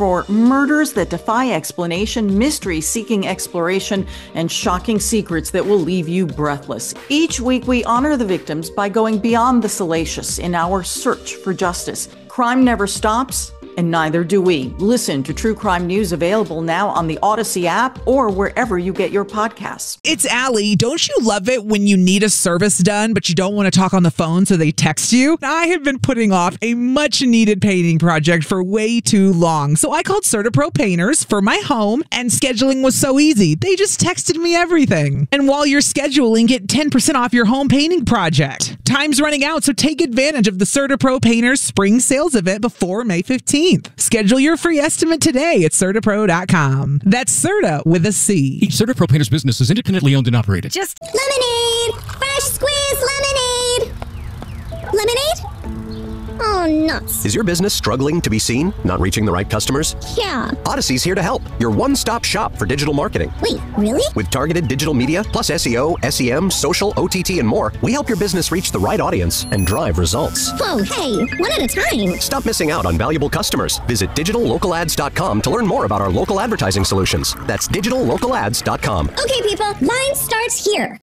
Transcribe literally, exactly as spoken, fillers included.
for murders that defy explanation, mysteries seeking exploration, and shocking secrets that will leave you breathless. Each week, we honor the victims by going beyond the salacious in our search for justice. Crime never stops, and neither do we. Listen to True Crime News, available now on the Odyssey app or wherever you get your podcasts. It's Allie. Don't you love it when you need a service done, but you don't want to talk on the phone, so they text you? I have been putting off a much-needed painting project for way too long, so I called CertaPro Painters for my home, and scheduling was so easy. They just texted me everything. And while you're scheduling, get ten percent off your home painting project. Time's running out, so take advantage of the CertaPro Painters Spring Sales event before May fifteenth. Schedule your free estimate today at Certapro dot com. That's Certa with a C. Each CertaPro Painters business is independently owned and operated. Just lemonade! Fresh squeeze lemonade! Lemonade? Oh, nuts. Is your business struggling to be seen? Not reaching the right customers? Yeah. Odyssey's here to help. Your one-stop shop for digital marketing. Wait, really? With targeted digital media, plus S E O, S E M, social, O T T, and more, we help your business reach the right audience and drive results. Whoa, hey, one at a time. Stop missing out on valuable customers. Visit digital local ads dot com to learn more about our local advertising solutions. That's digital local ads dot com. Okay, people, line starts here.